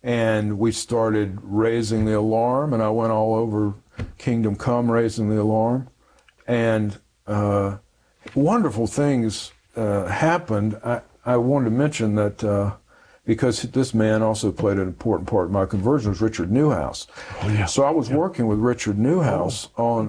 and we started raising the alarm, and I went all over Kingdom Come raising the alarm, and wonderful things happened. I wanted to mention that because this man also played an important part in my conversion, was Richard Newhouse. Oh, yeah. So I was working with Richard Newhouse on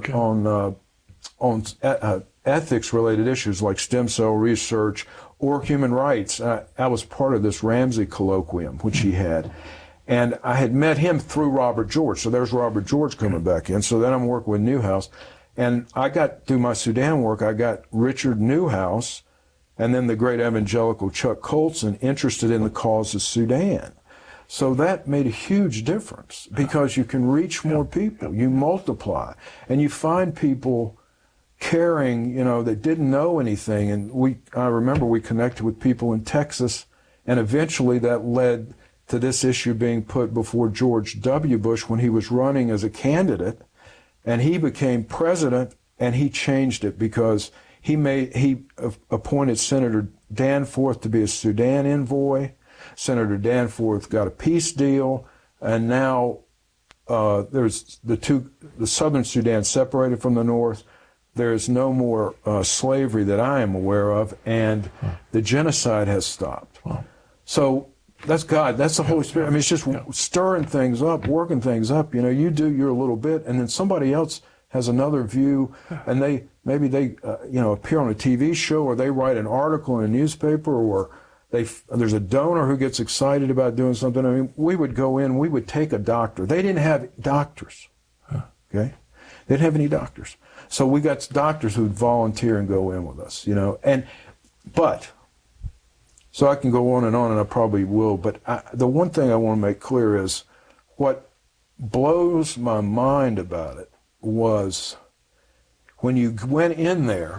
ethics-related issues like stem cell research or human rights. I was part of this Ramsey colloquium, which he had. And I had met him through Robert George. So there's Robert George coming back in. So then I'm working with Newhouse. And I got, through my Sudan work, I got Richard Newhouse and then the great evangelical Chuck Colson interested in the cause of Sudan. So that made a huge difference because you can reach more people. You multiply. And you find people caring, you know, that didn't know anything. And I remember we connected with people in Texas, and eventually that led to this issue being put before George W. Bush when he was running as a candidate, and he became president, and he changed it because he appointed Senator Danforth to be a Sudan envoy. Senator Danforth got a peace deal, and now there's the southern Sudan separated from the north. There is no more slavery that I am aware of, and the genocide has stopped. Wow. So that's God. That's the Holy Spirit. I mean, it's just stirring things up, working things up. You know, you do your little bit, and then somebody else has another view, and maybe they appear on a TV show, or they write an article in a newspaper, or there's a donor who gets excited about doing something. I mean, we would go in, we would take a doctor. They didn't have doctors. Okay, they didn't have any doctors. So we got doctors who'd volunteer and go in with us, you know. So I can go on, and I probably will. But the one thing I want to make clear is what blows my mind about it was when you went in there,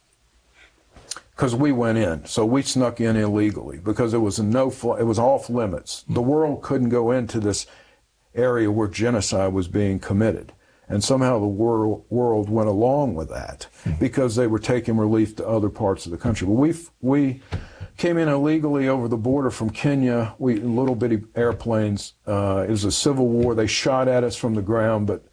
because we went in, so we snuck in illegally because it was it was off limits. The world couldn't go into this area where genocide was being committed. And somehow the world went along with that because they were taking relief to other parts of the country. But we came in illegally over the border from Kenya. Little bitty airplanes. It was a civil war. They shot at us from the ground, but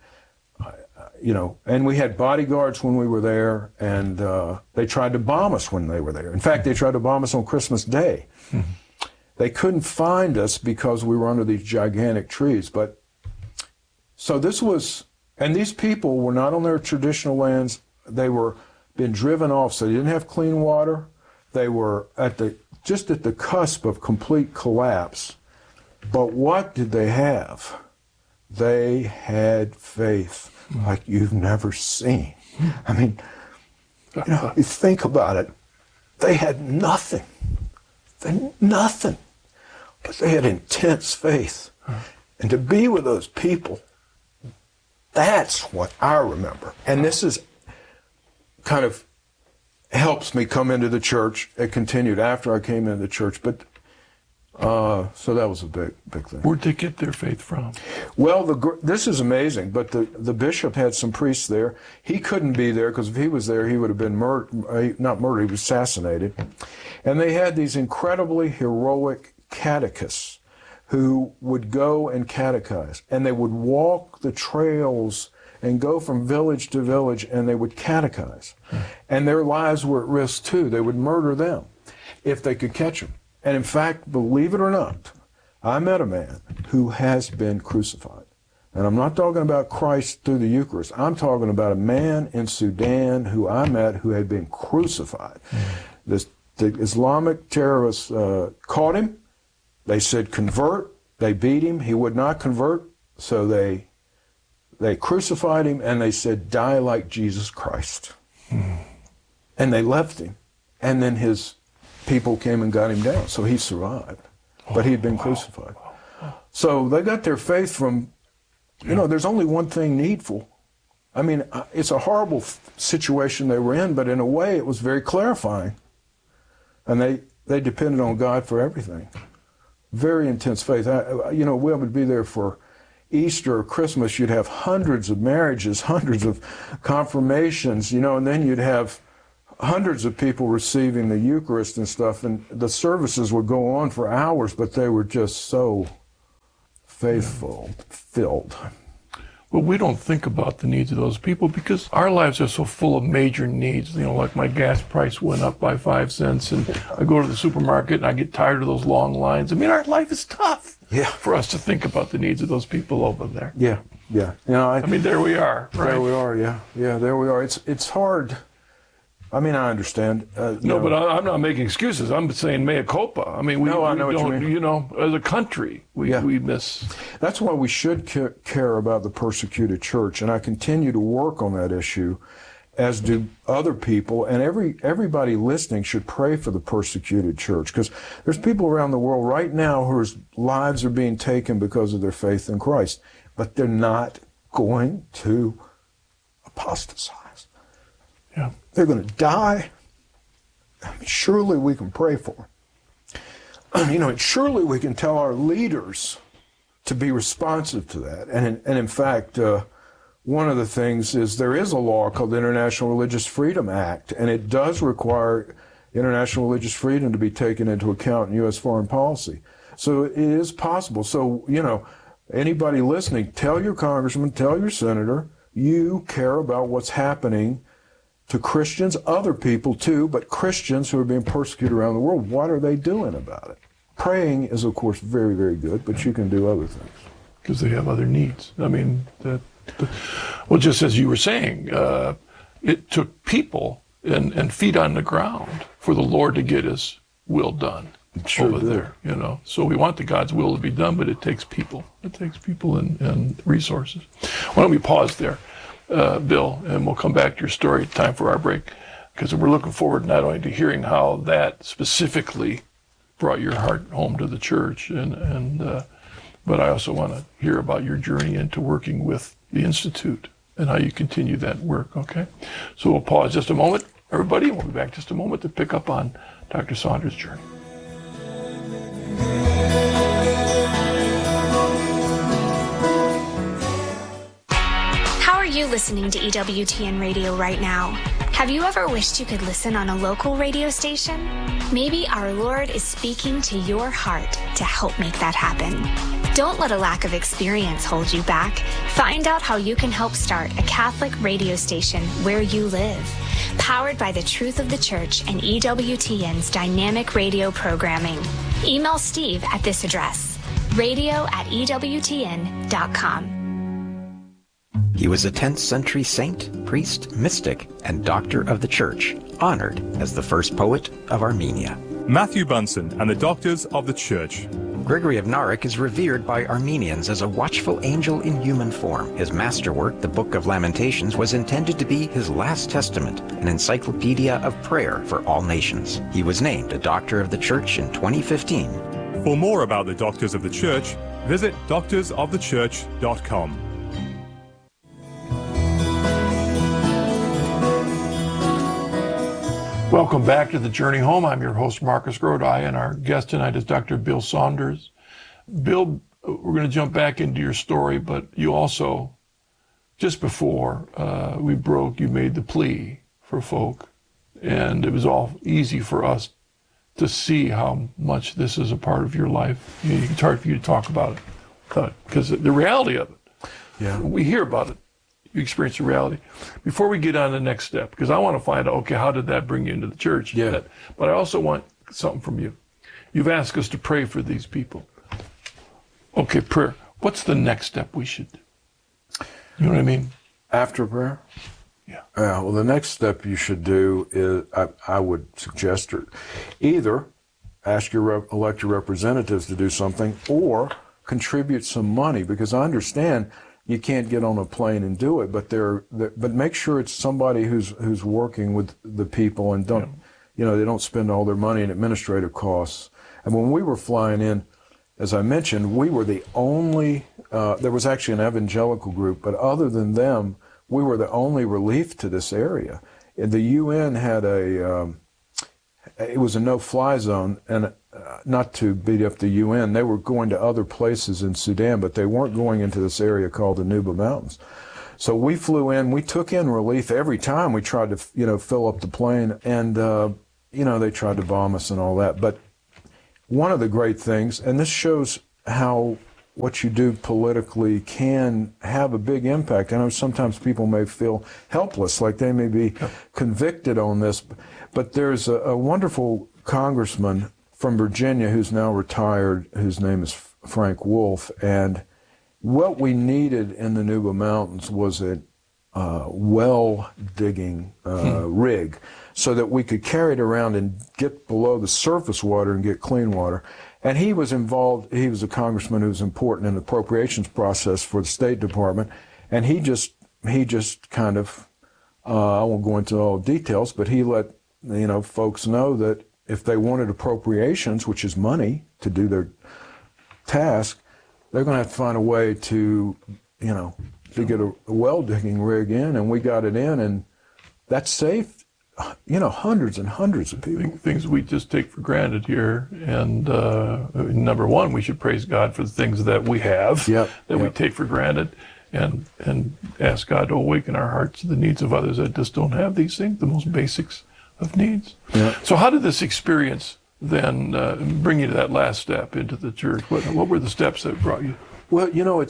and we had bodyguards when we were there, and they tried to bomb us when they were there. In fact, they tried to bomb us on Christmas Day. They couldn't find us because we were under these gigantic trees. So this was. And these people were not on their traditional lands. They were been driven off, so they didn't have clean water. They were just at the cusp of complete collapse. But what did they have? They had faith like you've never seen. I mean, you think about it. They had nothing. Nothing. But they had intense faith. And to be with those people, that's what I remember. And this is kind of helps me come into the church. It continued after I came into the church. But so that was a big thing. Where'd they get their faith from? Well, this is amazing. But the bishop had some priests there. He couldn't be there because if he was there, he would have been not murdered, he was assassinated. And they had these incredibly heroic catechists who would go and catechize, and they would walk the trails and go from village to village, and they would catechize. And their lives were at risk too. They would murder them if they could catch them. And in fact, believe it or not, I met a man who has been crucified. And I'm not talking about Christ through the Eucharist. I'm talking about a man in Sudan who I met who had been crucified. The Islamic terrorists caught him. They said, convert. They beat him. He would not convert. So they crucified him, and they said, die like Jesus Christ. And they left him. And then his people came and got him down. So he survived. But he had been crucified. So they got their faith from, there's only one thing needful. I mean, it's a horrible situation they were in, but in a way it was very clarifying. And they depended on God for everything. Very intense faith. We would be there for Easter or Christmas. You'd have hundreds of marriages, hundreds of confirmations, and then you'd have hundreds of people receiving the Eucharist and stuff. And the services would go on for hours, but they were just so faith-filled. Well, we don't think about the needs of those people because our lives are so full of major needs. You know, like my gas price went up by 5 cents, and I go to the supermarket and I get tired of those long lines. I mean, our life is tough for us to think about the needs of those people over there. Yeah. You know, I mean, there we are, right? There we are, yeah, there we are. It's hard. I mean, I understand. But I'm not making excuses. I'm saying mea culpa. I mean, we I know don't, what you mean. You know, as a country, we miss. That's why we should care about the persecuted church, and I continue to work on that issue, as do other people, and everybody listening should pray for the persecuted church, because there's people around the world right now whose lives are being taken because of their faith in Christ, but they're not going to apostatize. Yeah. They're going to die. I mean, surely we can pray for them. You know, and surely we can tell our leaders to be responsive to that. And in fact, one of the things is there is a law called the International Religious Freedom Act, and it does require international religious freedom to be taken into account in U.S. foreign policy. So it is possible. So, you know, anybody listening, tell your congressman, tell your senator, you care about what's happening to Christians, other people too, but Christians who are being persecuted around the world. What are they doing about it? Praying is, of course, very, very good, but you can do other things. Because they have other needs. I mean, well, just as you were saying, it took people and feet on the ground for the Lord to get his will done over there, you know. So we want the God's will to be done, but it takes people. It takes people and resources. Why don't we pause there? Bill, and we'll come back to your story. Time for our break, because we're looking forward not only to hearing how that specifically brought your heart home to the church, but I also want to hear about your journey into working with the Institute and how you continue that work. Okay, so we'll pause just a moment, everybody. We'll be back just a moment to pick up on Dr. Saunders' journey. You listening to EWTN Radio right now? Have you ever wished you could listen on a local radio station? Maybe our Lord is speaking to your heart to help make that happen. Don't let a lack of experience hold you back. Find out how you can help start a Catholic radio station where you live. Powered by the truth of the church and EWTN's dynamic radio programming. Email Steve at this address, radio@EWTN.com. He was a 10th century saint, priest, mystic, and doctor of the church, honored as the first poet of Armenia. Matthew Bunsen and the Doctors of the Church. Gregory of Narek is revered by Armenians as a watchful angel in human form. His masterwork, the Book of Lamentations, was intended to be his last testament, an encyclopedia of prayer for all nations. He was named a Doctor of the Church in 2015. For more about the Doctors of the Church, visit doctorsofthechurch.com. Welcome back to The Journey Home. I'm your host, Marcus Grodi, and our guest tonight is Dr. Bill Saunders. Bill, we're going to jump back into your story, but you also, just before we broke, you made the plea for folk, and it was all easy for us to see how much this is a part of your life. It's hard for you to talk about it, because the reality of it, we hear about it. You experience the reality. Before we get on to the next step, because I want to find out, okay, how did that bring you into the church? Yeah. But I also want something from you. You've asked us to pray for these people. Okay, prayer. What's the next step we should do? You know what I mean? After prayer? Yeah. Well, the next step you should do is, I would suggest, either elect your representatives to do something, or contribute some money, because I understand you can't get on a plane and do it, but make sure it's somebody who's working with the people and they don't spend all their money in administrative costs. And when we were flying in, as I mentioned, we were the only, there was actually an evangelical group, but other than them, we were the only relief to this area. And the UN had it was a no-fly zone, and not to beat up the UN, they were going to other places in Sudan, but they weren't going into this area called the Nuba Mountains. So we flew in, we took in relief every time we tried to, fill up the plane, and, they tried to bomb us and all that. But one of the great things, and this shows how what you do politically can have a big impact. I know sometimes people may feel helpless, like they may be convicted on this, but there's a wonderful congressman from Virginia who's now retired, whose name is Frank Wolf, and what we needed in the Nuba Mountains was a well digging rig so that we could carry it around and get below the surface water and get clean water. And he was involved, he was a congressman who was important in the appropriations process for the State Department, and he just kind of, I won't go into all details, but he let, folks know that if they wanted appropriations, which is money to do their task, they're going to have to find a way to, to get a well digging rig in, and we got it in, and that saved, hundreds and hundreds of people. Things we just take for granted here, and number one, we should praise God for the things that we have, we take for granted, and ask God to awaken our hearts to the needs of others that just don't have these things, the most basics of needs. Yeah. So how did this experience then bring you to that last step into the church? What were the steps that brought you? Well,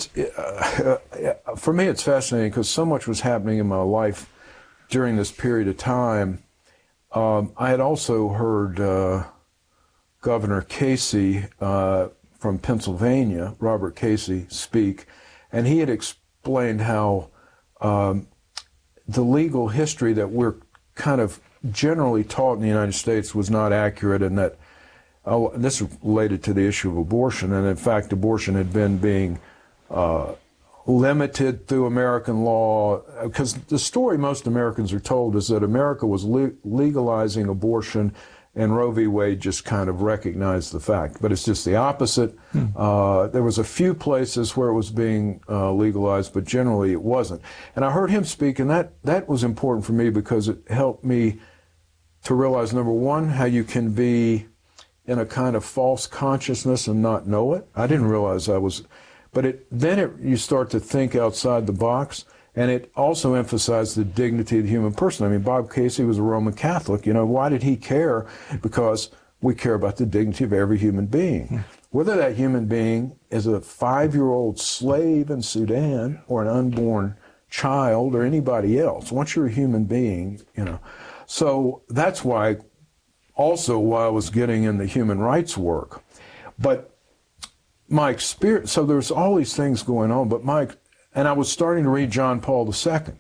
for me it's fascinating because so much was happening in my life during this period of time. I had also heard Governor Casey from Pennsylvania, Robert Casey, speak, and he had explained how the legal history that we're kind of generally taught in the United States was not accurate, and that this is related to the issue of abortion, and in fact abortion had been being limited through American law, because the story most Americans are told is that America was legalizing abortion and Roe v. Wade just kind of recognized the fact. But it's just the opposite. There was a few places where it was being legalized, but generally it wasn't. And I heard him speak, and that was important for me because it helped me to realize, number one, how you can be in a kind of false consciousness and not know it. I didn't realize I was, but you start to think outside the box, and it also emphasized the dignity of the human person. I mean, Bob Casey was a Roman Catholic. Why did he care? Because we care about the dignity of every human being. Whether that human being is a 5-year-old slave in Sudan or an unborn child or anybody else, once you're a human being, So that's why I was getting into human rights work. But my experience, so there's all these things going on, and I was starting to read John Paul II.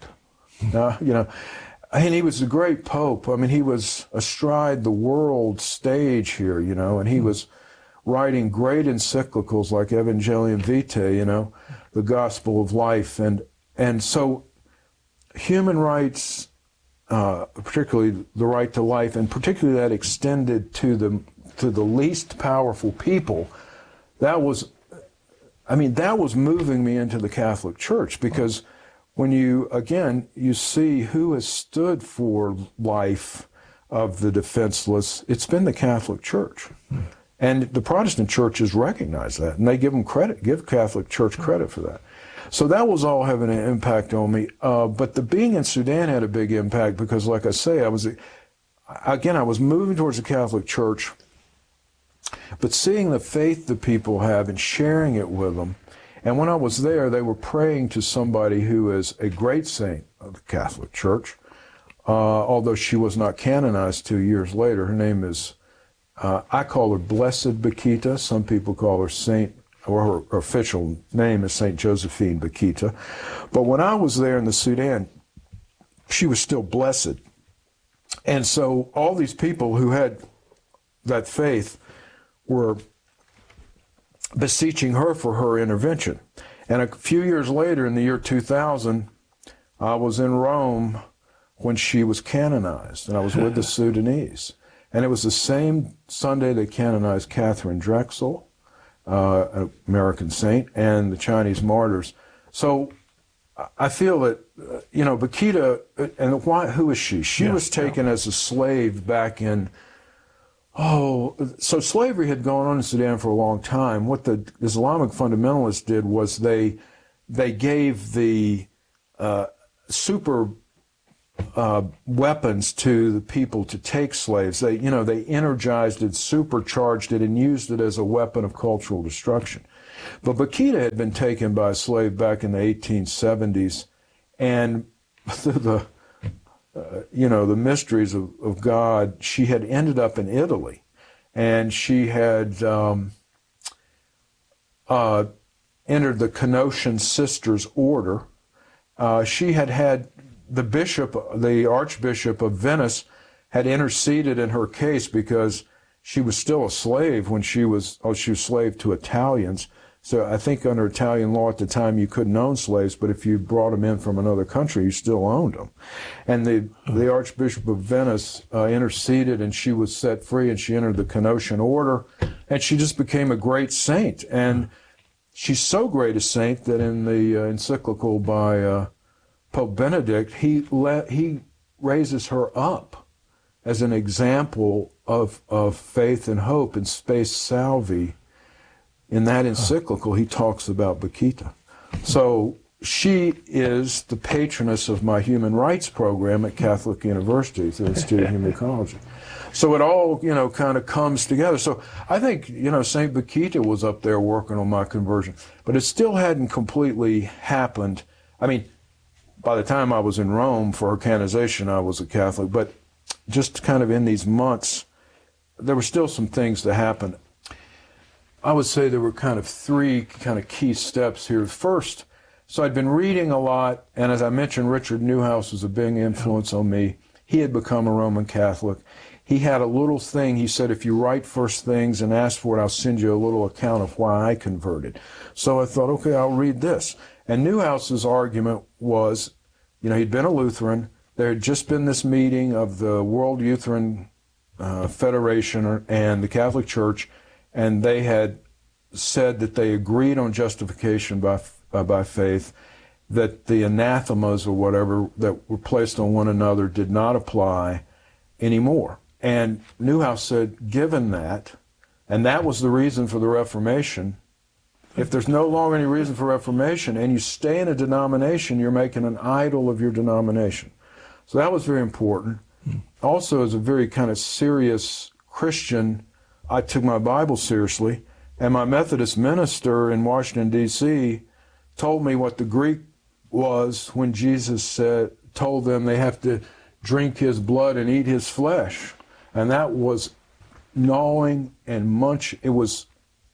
And he was a great pope. I mean, he was astride the world stage here, and he was writing great encyclicals like Evangelium Vitae, the Gospel of Life. And so human rights, particularly the right to life, and particularly that extended to the least powerful people, that was moving me into the Catholic Church, because when you see who has stood for life of the defenseless, it's been the Catholic Church. And the Protestant churches recognize that, and they give Catholic Church credit for that. So that was all having an impact on me. But the being in Sudan had a big impact because, like I say, I was moving towards the Catholic Church, but seeing the faith that people have and sharing it with them. And when I was there, they were praying to somebody who is a great saint of the Catholic Church, although she was not canonized 2 years later. Her name is, I call her Blessed Bakita. Some people call her Saint, or her official name is Saint Josephine Bakita. But when I was there in the Sudan, she was still blessed. And so all these people who had that faith were beseeching her for her intervention. And a few years later, in the year 2000, I was in Rome when she was canonized, and I was with the Sudanese. And it was the same Sunday they canonized Catherine Drexel, an American saint, and the Chinese martyrs. So I feel that, Bakita, and who is she? She was taken as a slave back in, so slavery had gone on in Sudan for a long time. What the Islamic fundamentalists did was they gave the super weapons to the people to take slaves. They energized it, supercharged it, and used it as a weapon of cultural destruction. But Bakita had been taken by a slave back in the 1870s, and through the the mysteries of God, she had ended up in Italy, and she had entered the Canossian Sisters Order. She had the Archbishop of Venice had interceded in her case because she was still a slave when she was slave to Italians. So I think under Italian law at the time you couldn't own slaves, but if you brought them in from another country, you still owned them. And the Archbishop of Venice interceded, and she was set free, and she entered the Canossian Order, and she just became a great saint. And she's so great a saint that in the encyclical by Pope Benedict, he raises her up as an example of faith and hope in Spes Salvi. In that encyclical, he talks about Bakita. So she is the patroness of my human rights program at Catholic University, the Institute of Human Ecology. So it all, kind of comes together. So I think, St. Bakita was up there working on my conversion, but it still hadn't completely happened. I mean, by the time I was in Rome for her canonization, I was a Catholic, but just kind of in these months, there were still some things that happened. I would say there were kind of three kind of key steps here. First, so I'd been reading a lot, and as I mentioned, Richard Newhouse was a big influence on me. He had become a Roman Catholic. He had a little thing, he said, if you write first things and ask for it, I'll send you a little account of why I converted. So I thought, okay, I'll read this. And Newhouse's argument was, he'd been a Lutheran. There had just been this meeting of the World Lutheran Federation and the Catholic Church, and they had said that they agreed on justification by faith, that the anathemas or whatever that were placed on one another did not apply anymore. And Newhouse said, given that, and that was the reason for the Reformation, if there's no longer any reason for Reformation and you stay in a denomination, you're making an idol of your denomination. So that was very important. Also, as a very kind of serious Christian, I took my Bible seriously, and my Methodist minister in Washington, D.C., told me what the Greek was when Jesus told them they have to drink his blood and eat his flesh. And that was gnawing and munch. It was,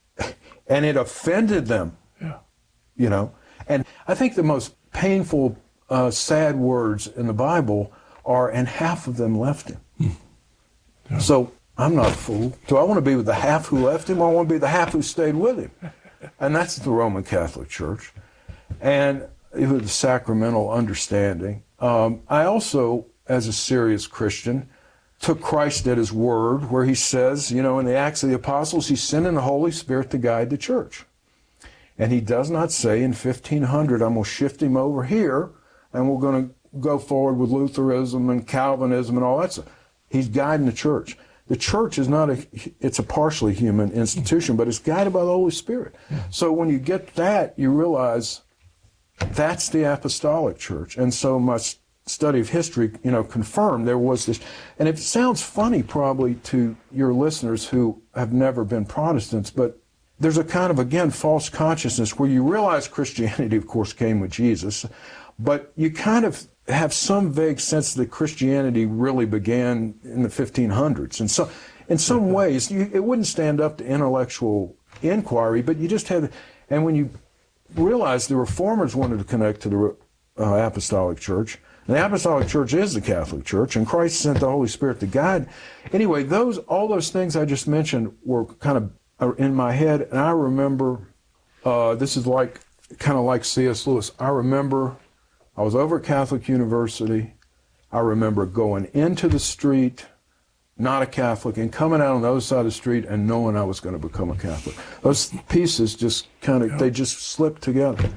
and it offended them. Yeah. And I think the most painful, sad words in the Bible are, and half of them left him. Yeah. So I'm not a fool. Do I want to be with the half who left him, or I want to be the half who stayed with him? And that's the Roman Catholic Church. And it was a sacramental understanding. I also, as a serious Christian, took Christ at his word, where he says, in the Acts of the Apostles, he's sending the Holy Spirit to guide the church. And he does not say in 1500, I'm going to shift him over here, and we're going to go forward with Lutheranism and Calvinism and all that stuff. He's guiding the church. The church is not it's a partially human institution, but it's guided by the Holy Spirit. So when you get that, you realize that's the apostolic church. And so my study of history, confirmed there was this. And it sounds funny probably to your listeners who have never been Protestants, but there's a kind of, again, false consciousness where you realize Christianity, of course, came with Jesus, but you kind of have some vague sense that Christianity really began in the 1500s. And so, in some ways, it wouldn't stand up to intellectual inquiry, but you just had, and when you realize the Reformers wanted to connect to the Apostolic Church, and the Apostolic Church is the Catholic Church, and Christ sent the Holy Spirit to guide. Anyway, all those things I just mentioned were kind of in my head, and I remember, this is kind of like C.S. Lewis, I remember I was over at Catholic University. I remember going into the street, not a Catholic, and coming out on the other side of the street and knowing I was going to become a Catholic. Those pieces just they just slipped together.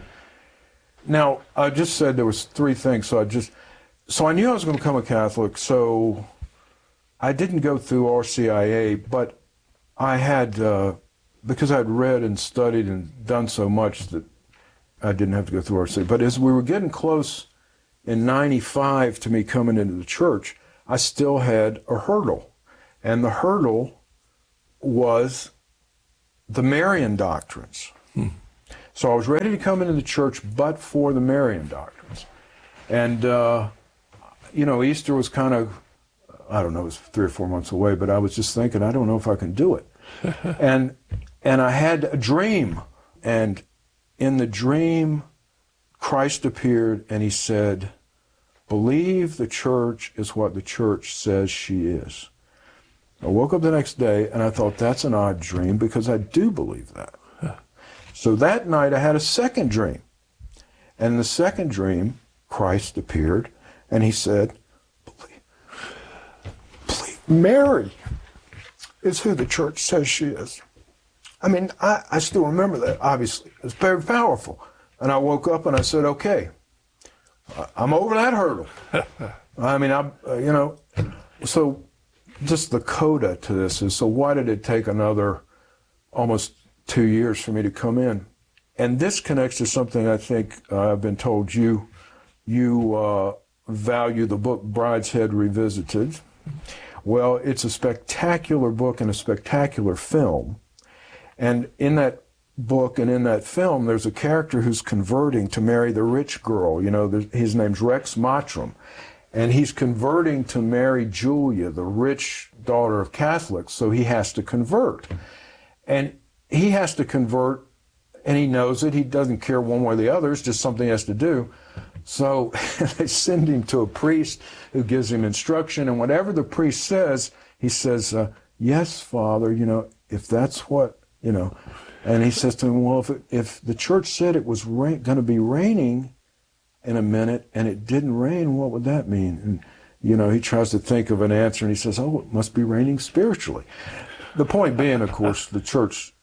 Now, I just said there was three things, so I knew I was going to become a Catholic, so I didn't go through RCIA, but I had, because I had read and studied and done so much that I didn't have to go through RCIA. But as we were getting close in 95 to me coming into the church, I still had a hurdle. And the hurdle was the Marian doctrines. So I was ready to come into the church, but for the Marian doctrines. And, Easter was kind of, I don't know, it was 3 or 4 months away, but I was just thinking, I don't know if I can do it. and I had a dream. And in the dream, Christ appeared and he said, believe the church is what the church says she is. I woke up the next day and I thought, that's an odd dream because I do believe that. So that night I had a second dream. And in the second dream, Christ appeared and he said, believe Mary is who the church says she is. I mean, I still remember that, obviously. It's very powerful. And I woke up and I said, okay, I'm over that hurdle. I mean, so just the coda to this is, so why did it take another almost 2 years for me to come in? And this connects to something I think I've been told you value the book Brideshead Revisited. Well, it's a spectacular book and a spectacular film. And in that book and in that film, there's a character who's converting to marry the rich girl. His name's Rex Mottram. And he's converting to marry Julia, the rich daughter of Catholics, so he has to convert. And he has to convert, and he knows it. He doesn't care one way or the other. It's just something he has to do. So they send him to a priest who gives him instruction, and whatever the priest says, he says, yes, Father, if that's what, And he says to him, well, if the church said it was going to be raining in a minute and it didn't rain, what would that mean? And, he tries to think of an answer and he says, oh, it must be raining spiritually. The point being, of course, the church,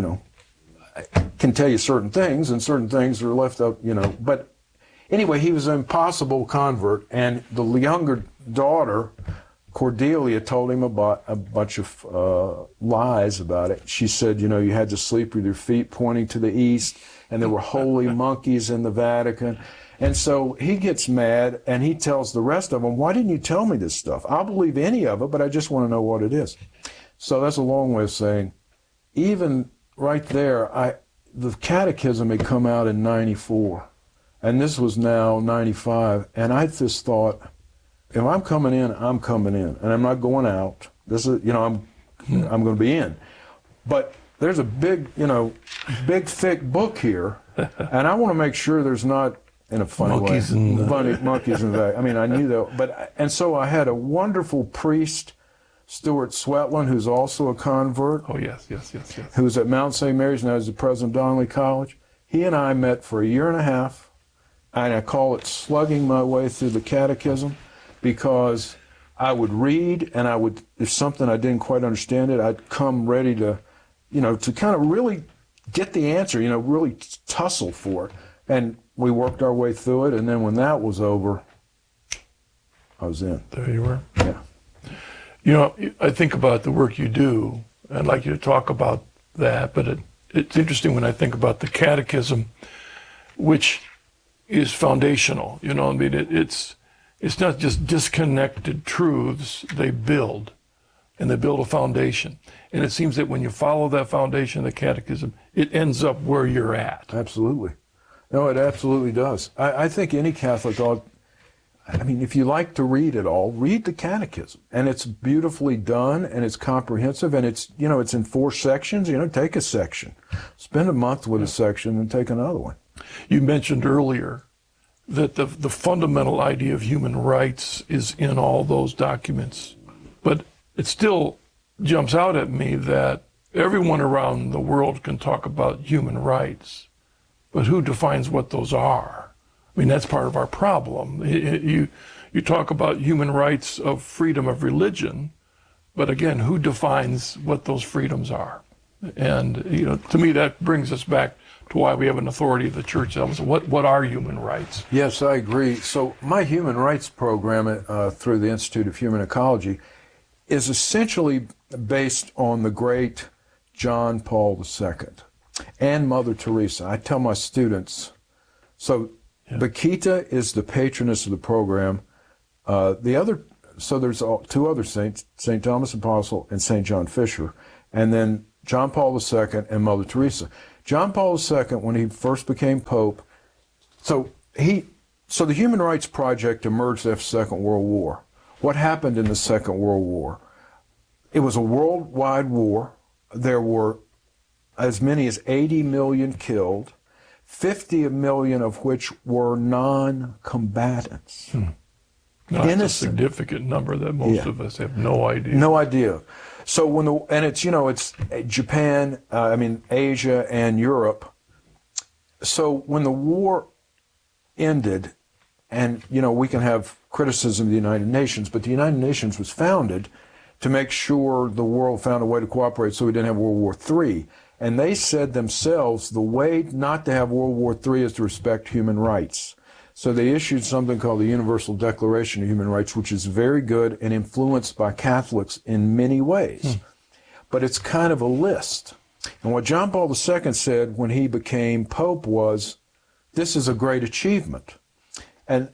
can tell you certain things and certain things are left up, But anyway, he was an impossible convert, and the younger daughter, Cordelia, told him about a bunch of lies about it. She said, you had to sleep with your feet pointing to the east, and there were holy monkeys in the Vatican. And so he gets mad, and he tells the rest of them, why didn't you tell me this stuff? I'll believe any of it, but I just want to know what it is. So that's a long way of saying, even right there, the catechism had come out in 94, and this was now 95, and I just thought, if I'm coming in, I'm coming in, and I'm not going out. This is, I'm going to be in. But there's a big, big thick book here, and I want to make sure there's not, in a funny monkeys way, in monkeys in the back. I mean, I knew that, and so I had a wonderful priest, Stuart Swetland, who's also a convert. Oh yes. Who's at Mount St. Mary's now, is the president of Donnelly College. He and I met for a year and a half, and I call it slugging my way through the catechism, because I would read, and if something I didn't quite understand it, I'd come ready to, to kind of really get the answer, really tussle for it. And we worked our way through it, and then when that was over, I was in. There you were. Yeah. I think about the work you do. I'd like you to talk about that, but it's interesting when I think about the catechism, which is foundational. It's not just disconnected truths, they build, and they build a foundation. And it seems that when you follow that foundation of the catechism, it ends up where you're at. Absolutely. No, it absolutely does. I think any Catholic ought, if you like to read it all, read the catechism. And it's beautifully done, and it's comprehensive, and it's, it's in 4 sections. Take a section. Spend a month with a section and take another one. You mentioned earlier that the fundamental idea of human rights is in all those documents. But it still jumps out at me that everyone around the world can talk about human rights, but who defines what those are? That's part of our problem. You talk about human rights of freedom of religion, but again, who defines what those freedoms are? And, to me, that brings us back to why we have an authority of the church. What are human rights? Yes, I agree. So my human rights program through the Institute of Human Ecology is essentially based on the great John Paul II and Mother Teresa. I tell my students, Bakita is the patroness of the program. So there's 2 other saints, St. Thomas Apostle and St. John Fisher, and then John Paul II and Mother Teresa. John Paul II, when he first became Pope, so the Human Rights Project emerged after the Second World War. What happened in the Second World War? It was a worldwide war. There were as many as 80 million killed, 50 million of which were non-combatants. That's a significant number that most of us have no idea. No idea. So it's Japan, Asia and Europe. So when the war ended, and we can have criticism of the United Nations, but the United Nations was founded to make sure the world found a way to cooperate so we didn't have World War III. And they said themselves, the way not to have World War III is to respect human rights. So they issued something called the Universal Declaration of Human Rights, which is very good and influenced by Catholics in many ways. But it's kind of a list. And what John Paul II said when he became Pope was, this is a great achievement. And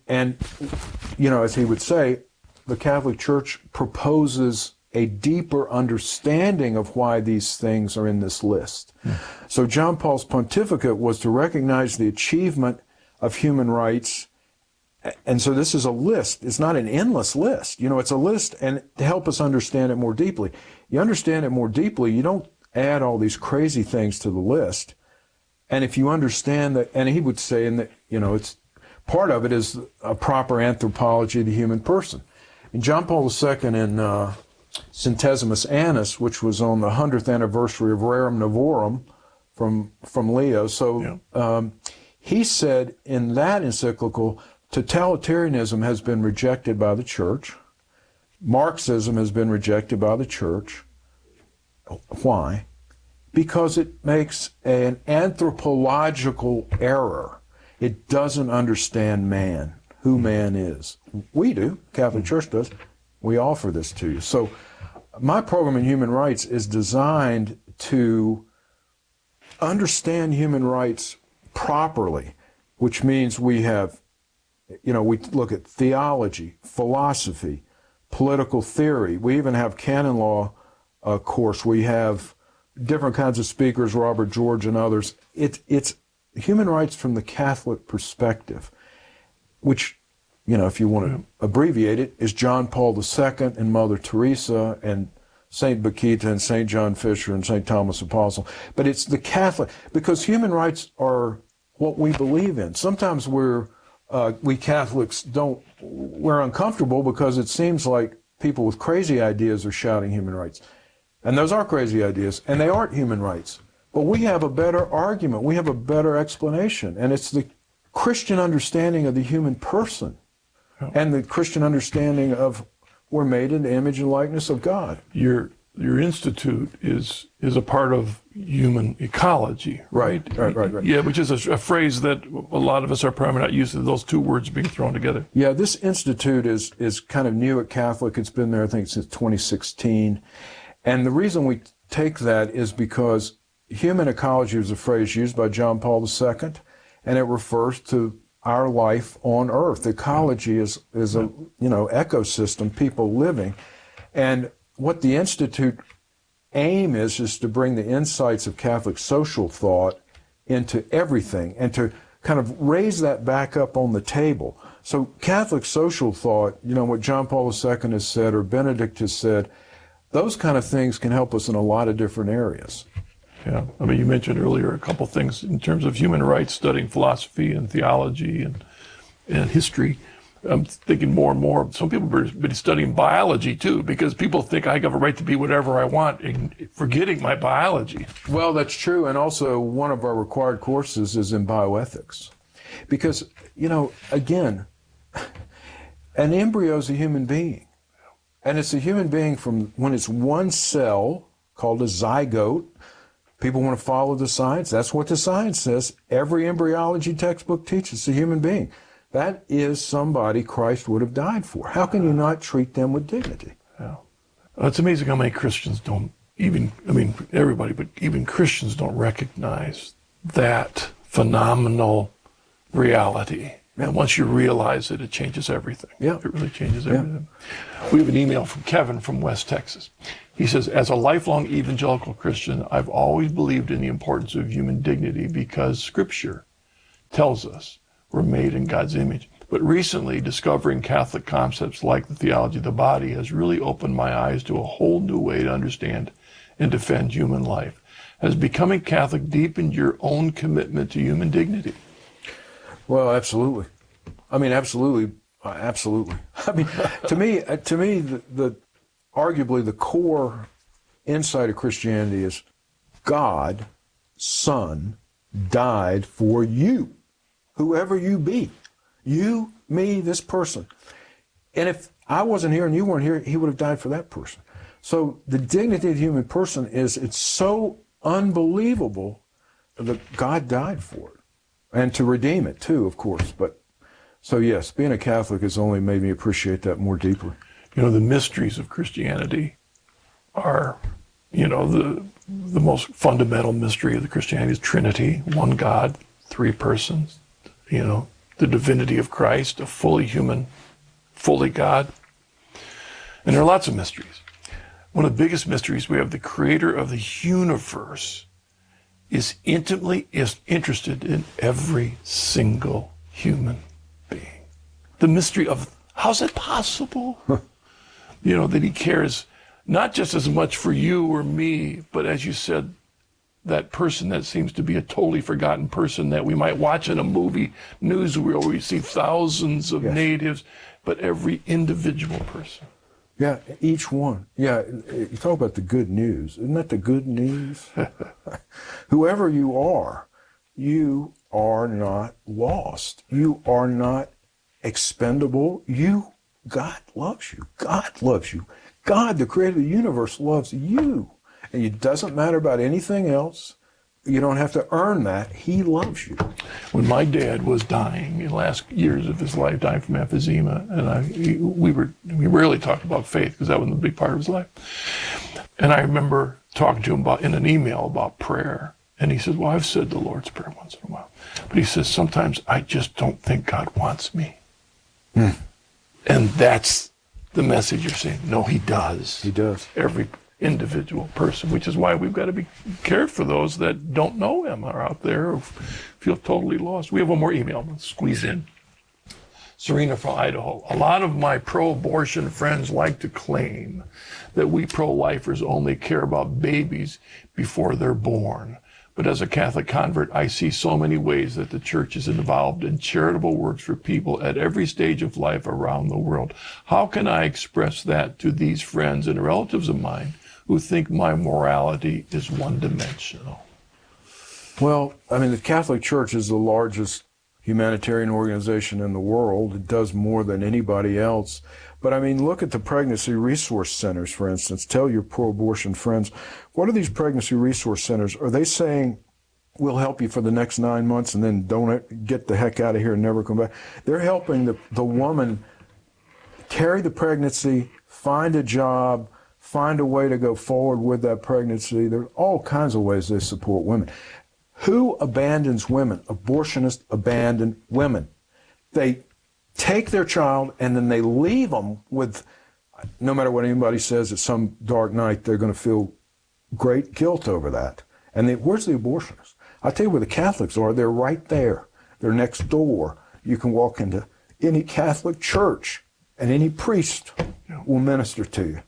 as he would say, the Catholic Church proposes a deeper understanding of why these things are in this list. So John Paul's pontificate was to recognize the achievement of human rights. And so this is a list. It's not an endless list. It's a list, and to help us understand it more deeply. You understand it more deeply, you don't add all these crazy things to the list. And if you understand that, and he would say, it's part of it is a proper anthropology of the human person. And John Paul II in Centesimus Annus, which was on the 100th anniversary of Rerum Novarum from Leo, he said in that encyclical, totalitarianism has been rejected by the Church. Marxism has been rejected by the Church. Why? Because it makes an anthropological error. It doesn't understand man, who man is. We do, Catholic Church does. We offer this to you. So my program in human rights is designed to understand human rights properly, which means we have, we look at theology, philosophy, political theory. We even have canon law course. We have different kinds of speakers, Robert George and others. It's human rights from the Catholic perspective, which, if you want to abbreviate it, is John Paul II and Mother Teresa and St. Bakita and St. John Fisher and St. Thomas Apostle. But it's the Catholic, because human rights are what we believe in. Sometimes we Catholics we're uncomfortable because it seems like people with crazy ideas are shouting human rights. And those are crazy ideas, and they aren't human rights. But we have a better argument. We have a better explanation. And it's the Christian understanding of the human person and the Christian understanding of we're made in the image and likeness of God. Your institute is a part of human ecology, right? Right. Yeah, which is a phrase that a lot of us are probably not used to, those two words being thrown together. Yeah, this institute is kind of new at Catholic. It's been there, I think, since 2016. And the reason we take that is because human ecology is a phrase used by John Paul II, and it refers to our life on Earth. Ecology is a ecosystem, people living. And what the Institute aim is to bring the insights of Catholic social thought into everything and to kind of raise that back up on the table. So Catholic social thought, what John Paul II has said or Benedict has said, those kind of things can help us in a lot of different areas. Yeah, you mentioned earlier a couple things in terms of human rights, studying philosophy and theology and history. I'm thinking more and more, some people have been studying biology too, because people think I have a right to be whatever I want, and forgetting my biology. Well, that's true. And also one of our required courses is in bioethics. Because, again, an embryo is a human being. And it's a human being from when it's one cell called a zygote. People want to follow the science. That's what the science says. Every embryology textbook teaches a human being. That is somebody Christ would have died for. How can you not treat them with dignity? Yeah. It's amazing how many Christians don't everybody, but even Christians don't recognize that phenomenal reality. And once you realize it, it changes everything. Yeah. It really changes everything. We have an email from Kevin from West Texas. He says, as a lifelong evangelical Christian, I've always believed in the importance of human dignity because Scripture tells us we're made in God's image. But recently, discovering Catholic concepts like the theology of the body has really opened my eyes to a whole new way to understand and defend human life. Has becoming Catholic deepened your own commitment to human dignity? Well, absolutely. I mean, absolutely. Absolutely. I mean, to me, the arguably the core insight of Christianity is God, Son, died for you, whoever you be. You, me, this person. And if I wasn't here and you weren't here, he would have died for that person. So the dignity of the human person it's so unbelievable that God died for it. And to redeem it too, of course. But so yes, being a Catholic has only made me appreciate that more deeply. You know, the mysteries of Christianity are, you know, the most fundamental mystery of the Christianity is Trinity, one God, three persons, you know, the divinity of Christ, a fully human, fully God. And there are lots of mysteries. One of the biggest mysteries, we have the creator of the universe is intimately interested in every single human being. The mystery of how's it possible? You know, that he cares not just as much for you or me, but as you said, that person that seems to be a totally forgotten person that we might watch in a movie, newsreel, where we see thousands of natives, but every individual person. Yeah, each one. Yeah, you talk about the good news. Isn't that the good news? Whoever you are not lost. You are not expendable. God loves you. God loves you. God, the creator of the universe, loves you. And it doesn't matter about anything else. You don't have to earn that. He loves you. When my dad was dying in the last years of his life, dying from emphysema, and we rarely talked about faith because that wasn't a big part of his life. And I remember talking to him in an email about prayer. And he said, well, I've said the Lord's Prayer once in a while. But he says, sometimes I just don't think God wants me. And that's the message you're saying. No, he does. He does. Every individual person, which is why we've got to be cared for those that don't know him, are out there or feel totally lost. We have one more email. Let's squeeze in. Serena from Idaho. A lot of my pro-abortion friends like to claim that we pro-lifers only care about babies before they're born. But as a Catholic convert, I see so many ways that the church is involved in charitable works for people at every stage of life around the world. How can I express that to these friends and relatives of mine who think my morality is one-dimensional? Well, I mean, the Catholic Church is the largest humanitarian organization in the world. It does more than anybody else. But I mean, look at the pregnancy resource centers, for instance. Tell your pro-abortion friends, what are these pregnancy resource centers? Are they saying, we'll help you for the next 9 months and then don't get the heck out of here and never come back? They're helping the woman carry the pregnancy, find a job, find a way to go forward with that pregnancy. There are all kinds of ways they support women. Who abandons women? Abortionists abandon women. They take their child and then they leave them with, no matter what anybody says, at some dark night, they're going to feel great guilt over that. And where's the abortionists? I'll tell you where the Catholics are. They're right there. They're next door. You can walk into any Catholic church and any priest will minister to you.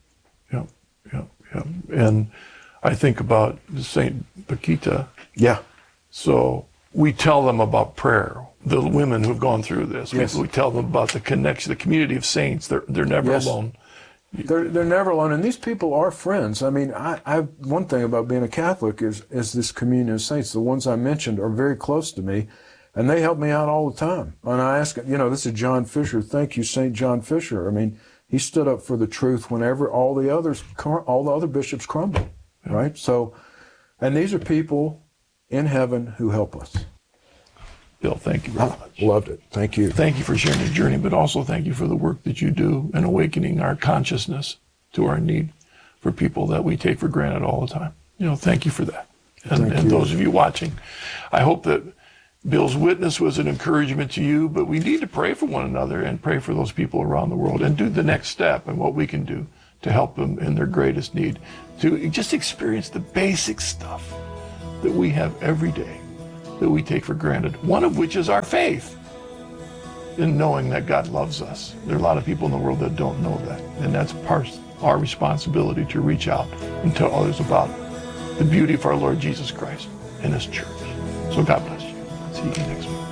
Yeah. And I think about St. Paquita. Yeah. So we tell them about prayer. The women who've gone through this, yes. we tell them about the connection, the community of saints. They're never yes. alone. They're never alone, and these people are friends. I mean, I one thing about being a Catholic is this communion of saints. The ones I mentioned are very close to me, and they help me out all the time. And I ask, this is John Fisher. Thank you, St. John Fisher. I mean, he stood up for the truth whenever all the other bishops crumbled, right? So, and these are people in heaven who help us. Bill, thank you very much. Loved it. Thank you. Thank you for sharing your journey, but also thank you for the work that you do in awakening our consciousness to our need for people that we take for granted all the time. Thank you for that. And those of you watching, I hope that Bill's witness was an encouragement to you, but we need to pray for one another and pray for those people around the world and do the next step and what we can do to help them in their greatest need, to just experience the basic stuff that we have every day that we take for granted, one of which is our faith in knowing that God loves us. There are a lot of people in the world that don't know that, and that's part of our responsibility to reach out and tell others about the beauty of our Lord Jesus Christ and His church. So God bless you. See you next week.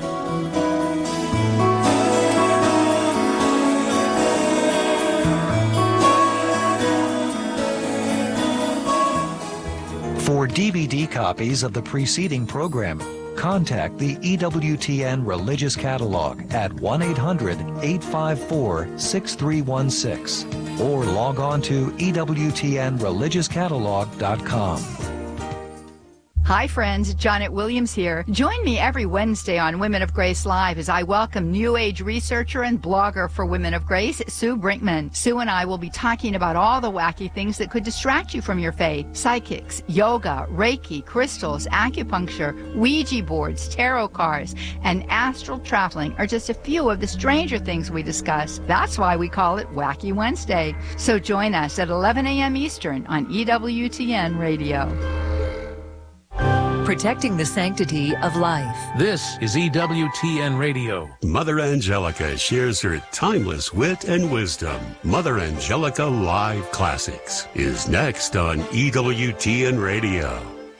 For DVD copies of the preceding program, contact the EWTN Religious Catalog at 1-800-854-6316 or log on to EWTNReligiousCatalog.com. Hi friends, Janet Williams here. Join me every Wednesday on Women of Grace Live as I welcome New Age researcher and blogger for Women of Grace, Sue Brinkman. Sue and I will be talking about all the wacky things that could distract you from your faith. Psychics, yoga, Reiki, crystals, acupuncture, Ouija boards, tarot cards, and astral traveling are just a few of the stranger things we discuss. That's why we call it Wacky Wednesday. So join us at 11 a.m. Eastern on EWTN Radio. Protecting the sanctity of life. This is EWTN Radio. Mother Angelica shares her timeless wit and wisdom. Mother Angelica Live Classics is next on EWTN Radio.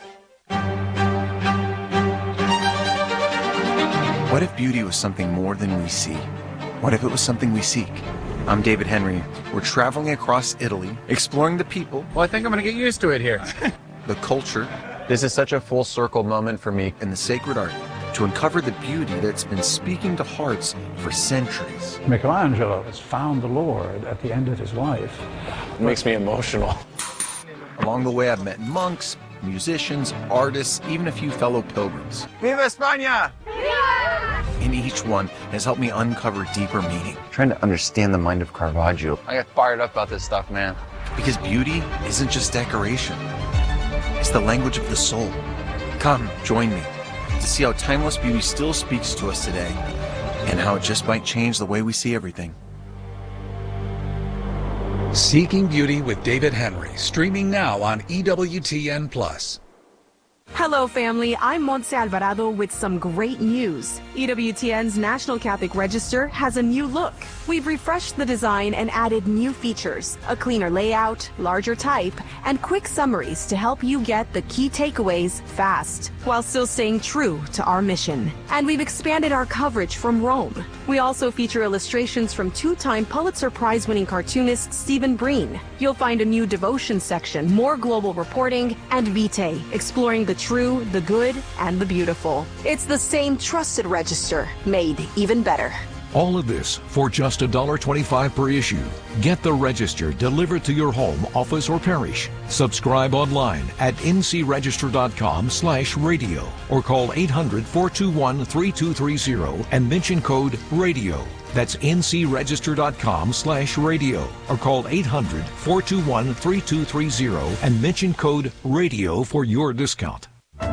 What if beauty was something more than we see? What if it was something we seek? I'm David Henry. We're traveling across Italy, exploring the people. Well, I think I'm going to get used to it here. The culture. This is such a full circle moment for me. And the sacred art, to uncover the beauty that's been speaking to hearts for centuries. Michelangelo has found the Lord at the end of his life. It makes me emotional. Along the way, I've met monks, musicians, artists, even a few fellow pilgrims. Viva España! And each one has helped me uncover deeper meaning. Trying to understand the mind of Caravaggio. I get fired up about this stuff, man. Because beauty isn't just decoration. It's the language of the soul. Come, join me to see how timeless beauty still speaks to us today and how it just might change the way we see everything. Seeking Beauty with David Henry, streaming now on EWTN+. Hello, family. I'm Montse Alvarado with some great news. EWTN's National Catholic Register has a new look. We've refreshed the design and added new features, a cleaner layout, larger type, and quick summaries to help you get the key takeaways fast, while still staying true to our mission. And we've expanded our coverage from Rome. We also feature illustrations from two-time Pulitzer Prize-winning cartoonist Stephen Breen. You'll find a new devotion section, more global reporting, and Vitae, exploring the true, the good, and the beautiful. It's the same trusted register, made even better. All of this for just $1.25 per issue. Get the Register delivered to your home, office, or parish. Subscribe online at ncregister.com/radio or call 800-421-3230 and mention code RADIO. That's ncregister.com/radio or call 800-421-3230 and mention code RADIO for your discount.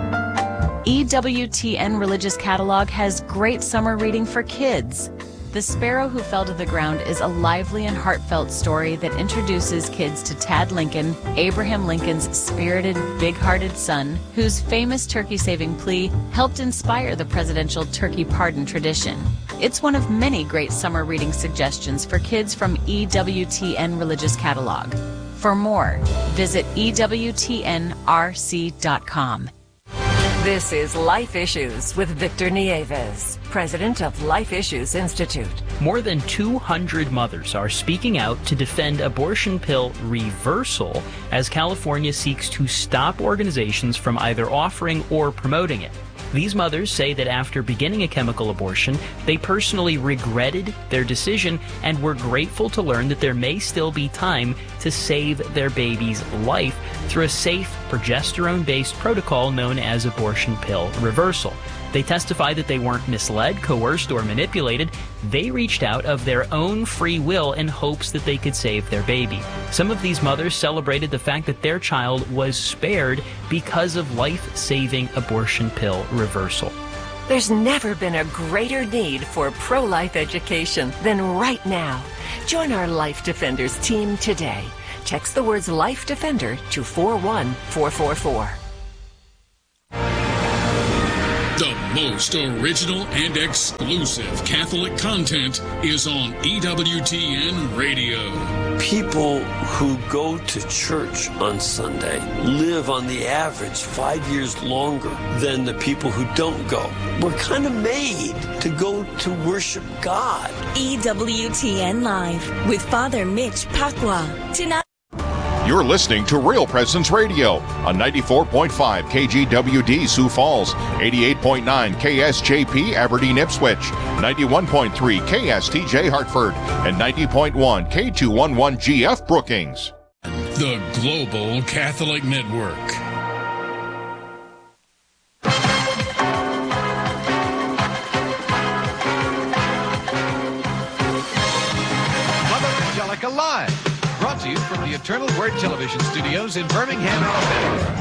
EWTN Religious Catalog has great summer reading for kids. The Sparrow Who Fell to the Ground is a lively and heartfelt story that introduces kids to Tad Lincoln, Abraham Lincoln's spirited, big-hearted son, whose famous turkey-saving plea helped inspire the presidential turkey pardon tradition. It's one of many great summer reading suggestions for kids from EWTN Religious Catalog. For more, visit EWTNRC.com. This is Life Issues with Victor Nieves, president of Life Issues Institute. More than 200 mothers are speaking out to defend abortion pill reversal as California seeks to stop organizations from either offering or promoting it. These mothers say that after beginning a chemical abortion, they personally regretted their decision and were grateful to learn that there may still be time to save their baby's life through a safe, progesterone-based protocol known as abortion pill reversal. They testify that they weren't misled, coerced, or manipulated. They reached out of their own free will in hopes that they could save their baby. Some of these mothers celebrated the fact that their child was spared because of life-saving abortion pill reversal. There's never been a greater need for pro-life education than right now. Join our Life Defenders team today. Text the words Life Defender to 41444. The most original and exclusive Catholic content is on EWTN Radio. People who go to church on Sunday live on the average 5 years longer than the people who don't go. We're kind of made to go to worship God. EWTN Live with Father Mitch Pacwa. Tonight. You're listening to Real Presence Radio on 94.5 KGWD Sioux Falls, 88.9 KSJP Aberdeen Ipswich, 91.3 KSTJ Hartford, and 90.1 K211GF Brookings. The Global Catholic Network. Mother Angelica Live. Brought to you from the Eternal Word Television Studios in Birmingham, Alabama.